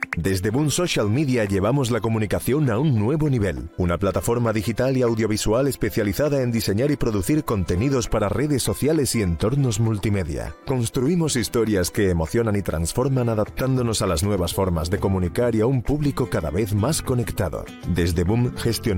Desde Boom Social Media llevamos la comunicación a un nuevo nivel. Una plataforma digital y audiovisual especializada en diseñar y producir contenidos para redes sociales y entornos multimedia. Construimos historias que emocionan y transforman adaptándonos a las nuevas formas de comunicar y a un público cada vez más conectado. Desde Boom gestionamos